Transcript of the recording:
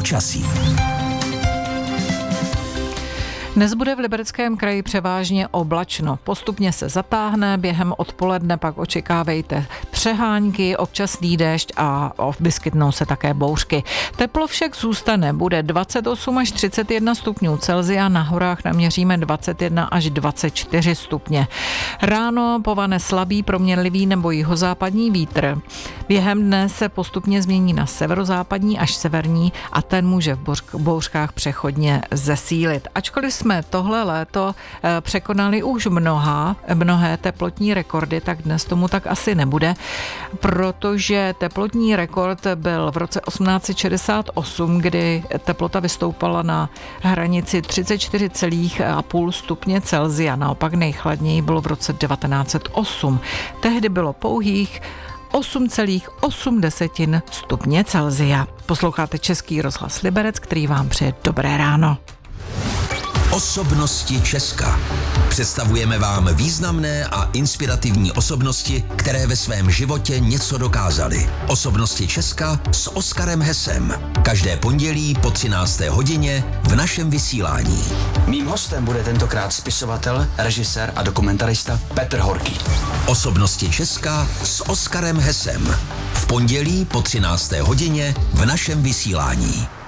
Počasí. Dnes bude v Libereckém kraji převážně oblačno. Postupně se zatáhne, během odpoledne pak očekávejte přehánky, občasný déšť a vyskytnou se také bouřky. Teplo však zůstane, bude 28 až 31 stupňů Celsia, na horách naměříme 21 až 24 stupně. Ráno povane slabý, proměnlivý nebo jihozápadní vítr. Během dne se postupně změní na severozápadní až severní a ten může v bouřkách přechodně zesílit. Ačkoliv jsme tohle léto překonali už mnohé teplotní rekordy, tak dnes tomu tak asi nebude, protože teplotní rekord byl v roce 1868, kdy teplota vystoupala na hranici 34,5 stupně Celsia. Naopak nejchladněji bylo v roce 1908. Tehdy bylo pouhých 8,8 stupně Celsia. Posloucháte Český rozhlas Liberec, který vám přeje dobré ráno. Osobnosti Česka. Představujeme vám významné a inspirativní osobnosti, které ve svém životě něco dokázaly. Osobnosti Česka s Oskarem Hesem. Každé pondělí po 13. hodině v našem vysílání. Mým hostem bude tentokrát spisovatel, režisér a dokumentarista Petr Horký. Osobnosti Česka s Oskarem Hesem. V pondělí po 13. hodině v našem vysílání.